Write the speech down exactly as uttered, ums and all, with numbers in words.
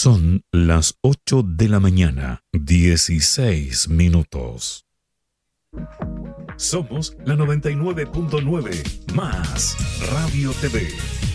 Son las ocho de la mañana, dieciséis minutos. Somos la noventa y nueve punto nueve más Radio T V.